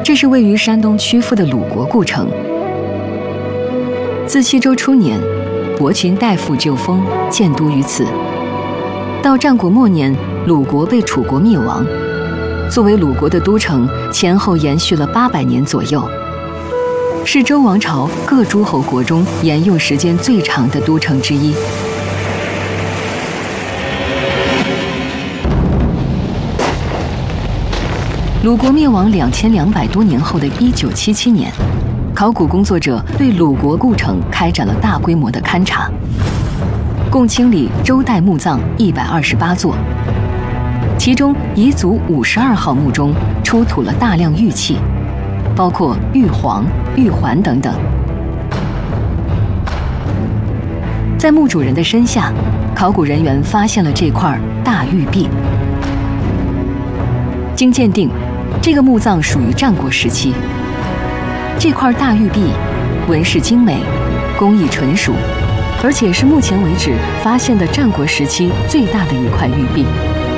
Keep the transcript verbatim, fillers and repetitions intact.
这是位于山东曲阜的鲁国故城。自西周初年，伯禽代父旧封，建都于此。到战国末年，鲁国被楚国灭亡。作为鲁国的都城，前后延续了八百年左右，是周王朝各诸侯国中沿用时间最长的都城之一。鲁国灭亡两千两百多年后的一九七七年，考古工作者对鲁国故城开展了大规模的勘察，共清理周代墓葬一百二十八座。其中彝族五十二号墓中出土了大量玉器，包括玉璜、玉环等等。在墓主人的身下，考古人员发现了这块大玉璧。经鉴定，这个墓葬属于战国时期。这块大玉璧纹饰精美，工艺纯熟，而且是目前为止发现的战国时期最大的一块玉璧。